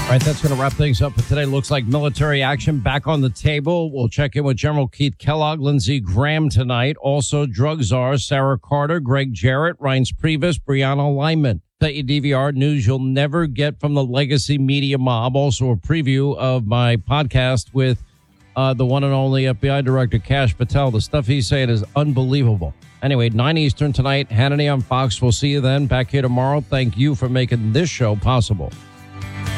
All right, that's going to wrap things up for today. Looks like military action back on the table. We'll check in with General Keith Kellogg, Lindsey Graham tonight. Also, drug czars Sarah Carter, Greg Jarrett, Reince Priebus, Brianna Lyman. That you DVR news you'll never get from the legacy media mob. Also, a preview of my podcast with the one and only FBI Director Kash Patel. The stuff he's saying is unbelievable. Anyway, 9 Eastern tonight, Hannity on Fox. We'll see you then. Back here tomorrow. Thank you for making this show possible.